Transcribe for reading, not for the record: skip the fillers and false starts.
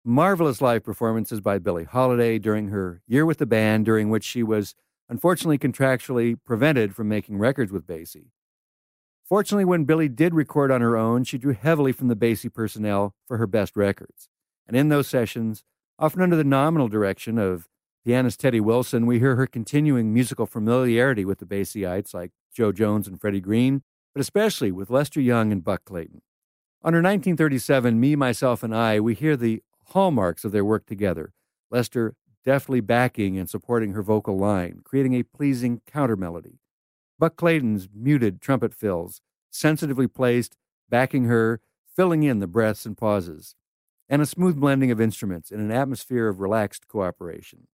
Marvelous live performances by Billie Holiday during her year with the band, during which she was unfortunately contractually prevented from making records with Basie. Fortunately, when Billie did record on her own, she drew heavily from the Basie personnel for her best records. And in those sessions, often under the nominal direction of pianist Teddy Wilson, we hear her continuing musical familiarity with the Basieites like Joe Jones and Freddie Green, but especially with Lester Young and Buck Clayton. On her 1937 Me, Myself, and I, we hear the hallmarks of their work together, Lester deftly backing and supporting her vocal line, creating a pleasing counter-melody. Buck Clayton's muted trumpet fills, sensitively placed, backing her, filling in the breaths and pauses, and a smooth blending of instruments in an atmosphere of relaxed cooperation.